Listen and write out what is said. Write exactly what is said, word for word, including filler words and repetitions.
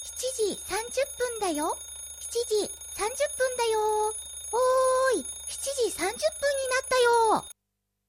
しちじさんじゅっぷんだよ。しちじさんじゅっぷんだよ。おー。